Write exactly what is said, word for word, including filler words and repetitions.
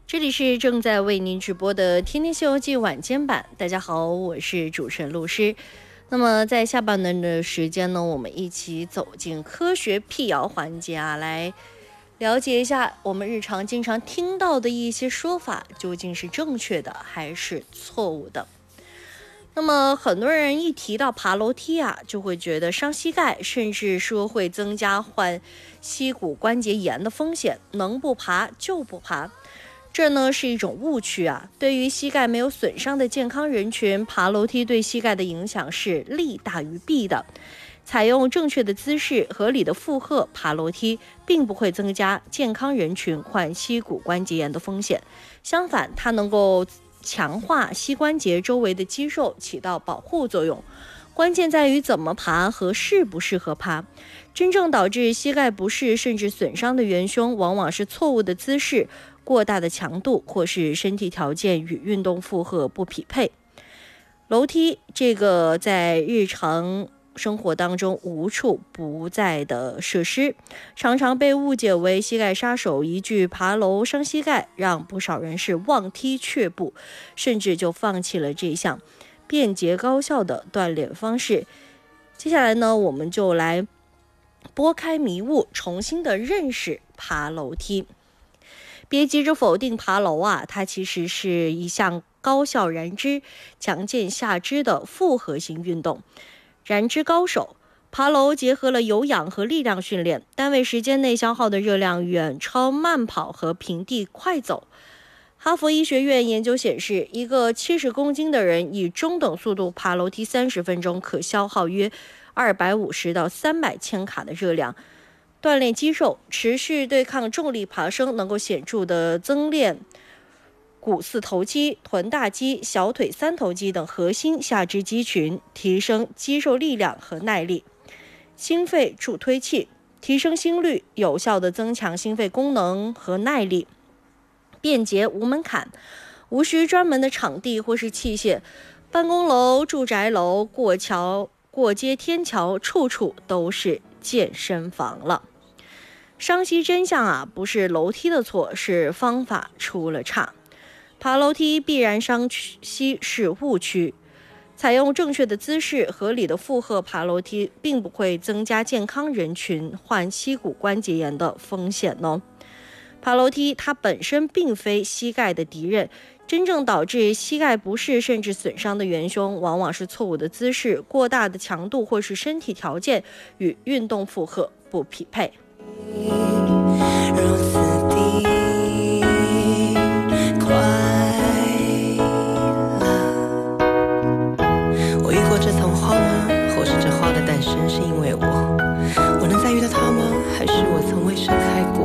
这里是正在为您直播的《天天西游记》晚间版。大家好，我是主持人陆诗。那么在下半段的时间呢，我们一起走进科学辟谣环节啊，来了解一下我们日常经常听到的一些说法究竟是正确的还是错误的。那么很多人一提到爬楼梯啊，就会觉得伤膝盖，甚至说会增加患膝骨关节炎的风险，能不爬就不爬。这呢是一种误区啊！对于膝盖没有损伤的健康人群，爬楼梯对膝盖的影响是利大于弊的。采用正确的姿势、合理的负荷爬楼梯，并不会增加健康人群患膝骨关节炎的风险。相反，它能够强化膝关节周围的肌肉，起到保护作用。关键在于怎么爬和适不适合爬。真正导致膝盖不适甚至损伤的元凶，往往是错误的姿势、过大的强度，或是身体条件与运动负荷不匹配。楼梯这个在日常生活当中无处不在的设施，常常被误解为膝盖杀手，一句爬楼伤膝盖，让不少人是望梯却步，甚至就放弃了这项便捷高效的锻炼方式。接下来呢，我们就来拨开迷雾，重新的认识爬楼梯。别急着否定爬楼啊，它其实是一项高效燃脂、强健下肢的复合型运动。燃脂高手爬楼结合了有氧和力量训练，单位时间内消耗的热量远超慢跑和平地快走。哈佛医学院研究显示，一个七十公斤的人以中等速度爬楼梯三十分钟，可消耗约二百五十到三百千卡的热量。锻炼肌肉，持续对抗重力爬升，能够显著的增练股四头肌、臀大肌、小腿三头肌等核心下肢肌群，提升肌肉力量和耐力。心肺助推器，提升心率，有效的增强心肺功能和耐力。便捷无门槛，无需专门的场地或是器械，办公楼、住宅楼、过桥、过街天桥，处处都是健身房了。伤膝真相啊，不是楼梯的错，是方法出了岔。爬楼梯必然伤膝是误区，采用正确的姿势、合理的负荷爬楼梯，并不会增加健康人群患膝骨关节炎的风险哦。爬楼梯它本身并非膝盖的敌人，真正导致膝盖不适甚至损伤的元凶，往往是错误的姿势、过大的强度或是身体条件与运动负荷不匹配。如此的快乐，我遇过这丛花吗？或是这花的诞生是因为我，我能再遇到它吗？还是我从未盛开过？